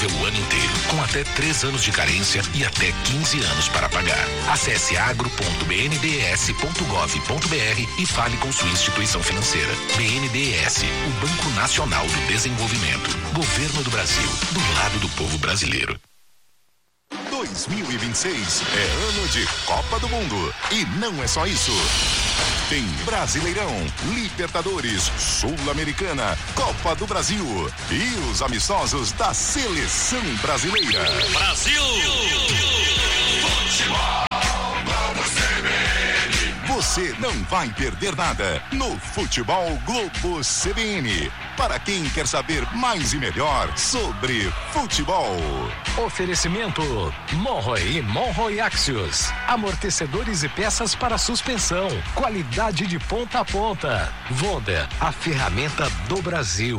disponível o ano inteiro, com até 3 anos de carência e até 15 anos para pagar. Acesse agro.bndes.gov.br e fale com sua instituição financeira. BNDES, o Banco Nacional do Desenvolvimento. Governo do Brasil, do lado do povo brasileiro. 2026 é ano de Copa do Mundo. E não é só isso. Tem Brasileirão, Libertadores, Sul-Americana, Copa do Brasil e os amistosos da Seleção Brasileira. Brasil! Futebol! Você não vai perder nada no Futebol Globo CBN. Para quem quer saber mais e melhor sobre futebol. Oferecimento Monroe e Monroe Axios. Amortecedores e peças para suspensão. Qualidade de ponta a ponta. Vonda, a ferramenta do Brasil.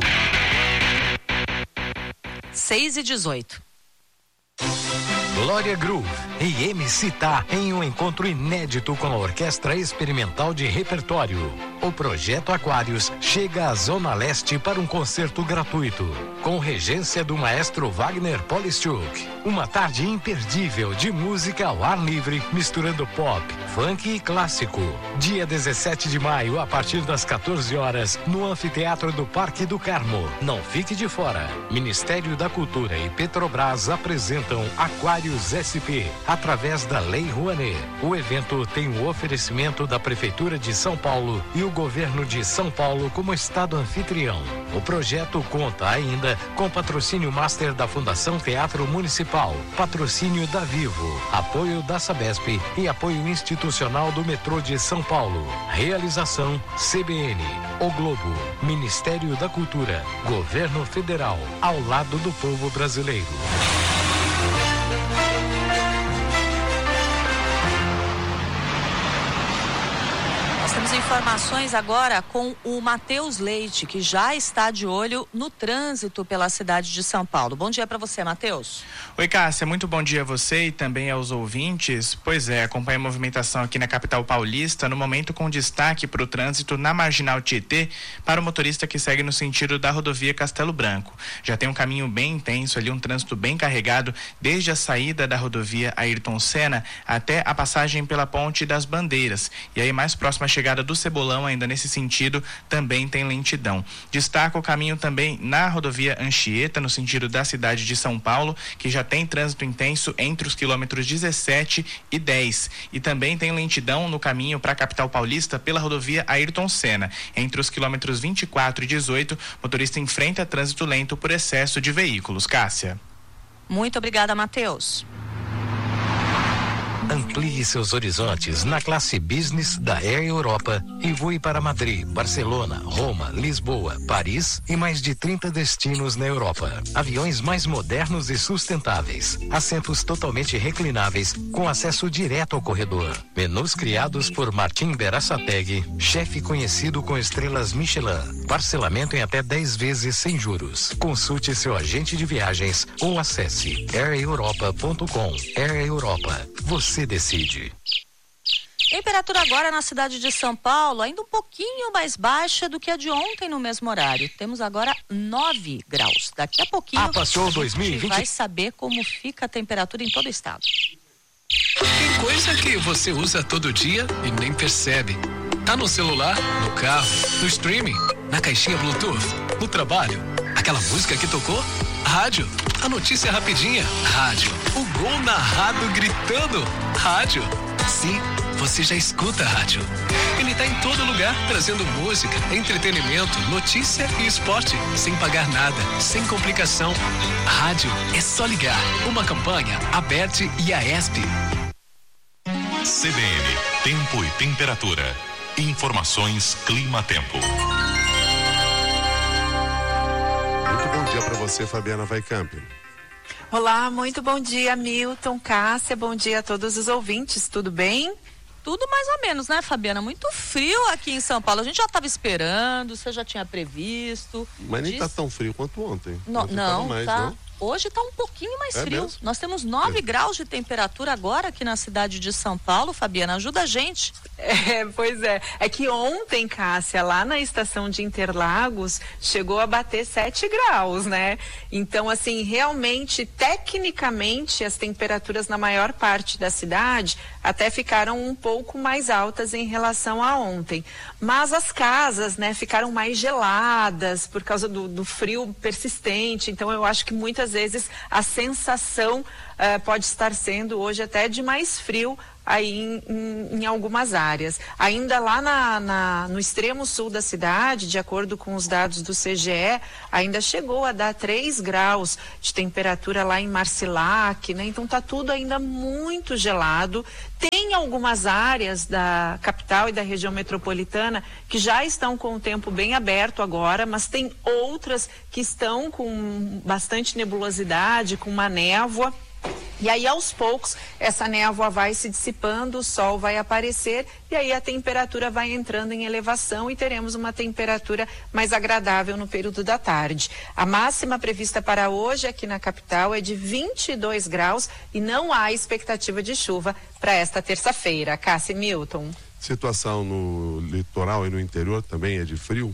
6:18. Glória Groove e MC Tá em um encontro inédito com a Orquestra Experimental de Repertório. O Projeto Aquários chega à Zona Leste para um concerto gratuito, com regência do maestro Wagner Polishchuk. Uma tarde imperdível de música ao ar livre, misturando pop, funk e clássico. Dia 17 de maio, a partir das 14 horas, no Anfiteatro do Parque do Carmo. Não fique de fora. Ministério da Cultura e Petrobras apresentam Aquários SP, através da Lei Rouanet. O evento tem o oferecimento da Prefeitura de São Paulo e o Governo de São Paulo como estado anfitrião. O projeto conta ainda com patrocínio master da Fundação Teatro Municipal, patrocínio da Vivo, apoio da Sabesp e apoio institucional do Metrô de São Paulo. Realização CBN, O Globo, Ministério da Cultura, Governo Federal, ao lado do povo brasileiro. Temos informações agora com o Matheus Leite, que já está de olho no trânsito pela cidade de São Paulo. Bom dia para você, Matheus. Oi, Cássia, muito bom dia a você e também aos ouvintes. Pois é, acompanha a movimentação aqui na capital paulista, no momento com destaque para o trânsito na Marginal Tietê, para o motorista que segue no sentido da rodovia Castelo Branco. Já tem um caminho bem intenso ali, um trânsito bem carregado, desde a saída da rodovia Ayrton Senna até a passagem pela Ponte das Bandeiras. E aí, mais próxima à chegada do Cebolão, ainda nesse sentido, também tem lentidão. Destaca o caminho também na rodovia Anchieta, no sentido da cidade de São Paulo, que já tem trânsito intenso entre os quilômetros 17 e 10. E também tem lentidão no caminho para a capital paulista pela rodovia Ayrton Senna. Entre os quilômetros 24 e 18, o motorista enfrenta trânsito lento por excesso de veículos. Cássia. Muito obrigada, Matheus. Amplie seus horizontes na classe business da Air Europa e voe para Madrid, Barcelona, Roma, Lisboa, Paris e mais de 30 destinos na Europa. Aviões mais modernos e sustentáveis, assentos totalmente reclináveis com acesso direto ao corredor. Menus criados por Martim Berassateg, chefe conhecido com estrelas Michelin. Parcelamento em até 10 vezes sem juros. Consulte seu agente de viagens ou acesse aireuropa.com. Air Europa. Você decide. Temperatura agora na cidade de São Paulo ainda um pouquinho mais baixa do que a de ontem no mesmo horário. Temos agora 9 graus. Daqui a pouquinho passou a gente 2020. vai saber como fica a temperatura em todo o estado. Tem coisa que você usa todo dia e nem percebe. Tá no celular, no carro, no streaming, na caixinha Bluetooth, no trabalho. Aquela música que tocou? Rádio. A notícia rapidinha? Rádio. O gol narrado gritando? Rádio. Sim, você já escuta a rádio. Ele tá em todo lugar, trazendo música, entretenimento, notícia e esporte, sem pagar nada, sem complicação. Rádio é só ligar. Uma campanha, Aberte e Aesp. CBN, tempo e temperatura. Informações Clima-Tempo. Muito bom dia para você, Fabiana Vaicamp. Olá, muito bom dia, Milton, Cássia, bom dia a todos os ouvintes, tudo bem? Tudo mais ou menos, né, Fabiana? Muito frio aqui em São Paulo. A gente já estava esperando, você já tinha previsto. Mas nem tá tão frio quanto ontem. Não, mais, tá. não? Hoje está um pouquinho mais frio. Mesmo? Nós temos 9 graus de temperatura agora aqui na cidade de São Paulo. Fabiana, ajuda a gente. Pois é. É que ontem, Cássia, lá na estação de Interlagos, chegou a bater 7 graus, né? Então, assim, realmente, tecnicamente, as temperaturas na maior parte da cidade até ficaram um pouco mais altas em relação a ontem. Mas as casas, né, ficaram mais geladas por causa do frio persistente. Então, eu acho que muitas vezes a sensação pode estar sendo hoje até de mais frio aí em algumas áreas. Ainda lá no extremo sul da cidade, de acordo com os dados do CGE, ainda chegou a dar 3 graus de temperatura lá em Marcilac, né? Então tá tudo ainda muito gelado. Tem algumas áreas da capital e da região metropolitana que já estão com o tempo bem aberto agora, mas tem outras que estão com bastante nebulosidade, com uma névoa. E aí, aos poucos, essa névoa vai se dissipando, o sol vai aparecer e aí a temperatura vai entrando em elevação e teremos uma temperatura mais agradável no período da tarde. A máxima prevista para hoje aqui na capital é de 22 graus e não há expectativa de chuva para esta terça-feira. Cássia e Milton. Situação no litoral e no interior também é de frio?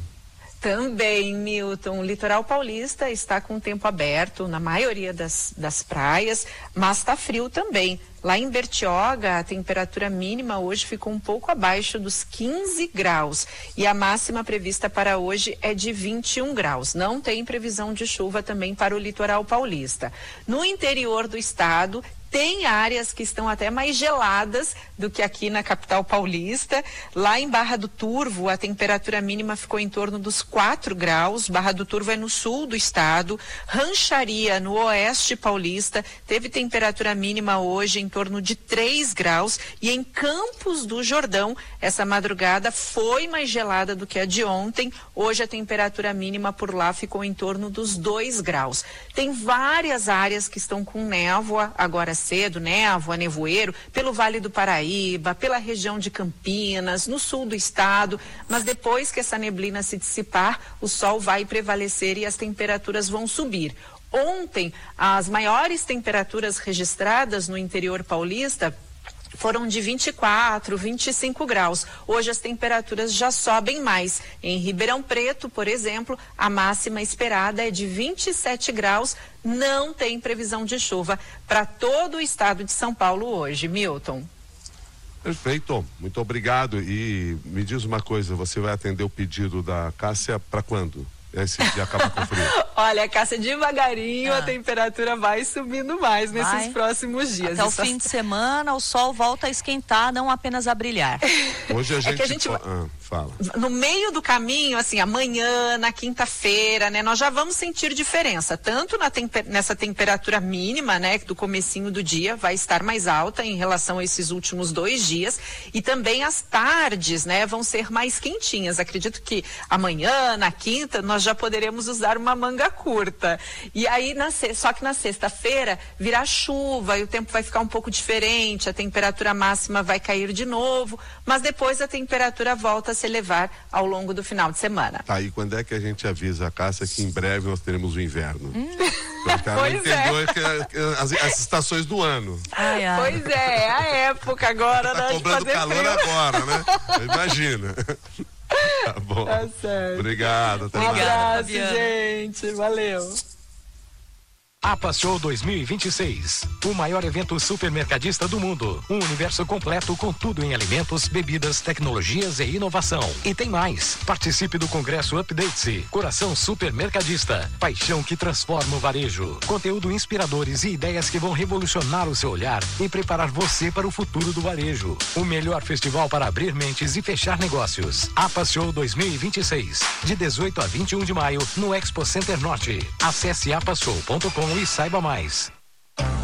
Também, Milton, o litoral paulista está com o tempo aberto na maioria das praias, mas está frio também. Lá em Bertioga, a temperatura mínima hoje ficou um pouco abaixo dos 15 graus e a máxima prevista para hoje é de 21 graus. Não tem previsão de chuva também para o litoral paulista. No interior do estado, tem áreas que estão até mais geladas do que aqui na capital paulista. Lá em Barra do Turvo, a temperatura mínima ficou em torno dos 4 graus. Barra do Turvo é no sul do estado. Rancharia, no oeste paulista, teve temperatura mínima hoje em torno de 3 graus. E em Campos do Jordão, essa madrugada foi mais gelada do que a de ontem. Hoje a temperatura mínima por lá ficou em torno dos 2 graus. Tem várias áreas que estão com névoa agora cedo, névoa, nevoeiro, pelo Vale do Paraíba, pela região de Campinas, no sul do estado, mas depois que essa neblina se dissipar, o sol vai prevalecer e as temperaturas vão subir. Ontem, as maiores temperaturas registradas no interior paulista foram de 24, 25 graus. Hoje as temperaturas já sobem mais. Em Ribeirão Preto, por exemplo, a máxima esperada é de 27 graus. Não tem previsão de chuva para todo o estado de São Paulo hoje. Milton. Perfeito, muito obrigado. E me diz uma coisa, você vai atender o pedido da Cássia para quando? Esse dia acaba com frio. Olha, Cássia, devagarinho a temperatura vai subindo mais nesses próximos dias. Até o fim de semana o sol volta a esquentar, não apenas a brilhar. Hoje a gente fala. No meio do caminho, assim, amanhã, na quinta-feira, né, nós já vamos sentir diferença, tanto nessa temperatura mínima, né, do comecinho do dia, vai estar mais alta em relação a esses últimos 2 dias, e também as tardes, né, vão ser mais quentinhas. Acredito que amanhã, na quinta, nós já poderemos usar uma manga curta. E aí, só que na sexta-feira, virá chuva e o tempo vai ficar um pouco diferente, a temperatura máxima vai cair de novo, mas depois a temperatura volta a se elevar ao longo do final de semana. Tá, e quando é que a gente avisa a Cássia que em breve nós teremos o inverno? Pois entendeu as estações do ano. Ai. Pois é a época agora, tá cobrando calor frio. Agora, né? Imagina. Tá bom. Tá certo. Obrigado. Até Um mais. abraço, gente. Valeu. APA Show 2026, o maior evento supermercadista do mundo. Um universo completo com tudo em alimentos, bebidas, tecnologias e inovação. E tem mais. Participe do Congresso Update-se. Coração supermercadista. Paixão que transforma o varejo. Conteúdo inspiradores e ideias que vão revolucionar o seu olhar e preparar você para o futuro do varejo. O melhor festival para abrir mentes e fechar negócios. APA Show 2026, de 18 a 21 de maio no Expo Center Norte. Acesse apashow.com e saiba mais.